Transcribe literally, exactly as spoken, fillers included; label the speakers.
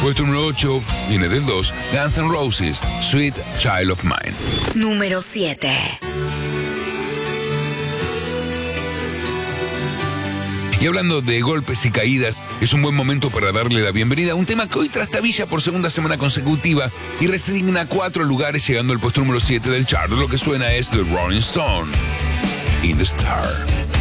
Speaker 1: Puesto número ocho, viene del dos, Guns N' Roses, Sweet Child of Mine.
Speaker 2: Número siete.
Speaker 1: Y hablando de golpes y caídas, es un buen momento para darle la bienvenida a un tema que hoy trastabilla por segunda semana consecutiva y resigna cuatro lugares llegando al puesto número siete del chart. Lo que suena es The Rolling Stone, In the Star.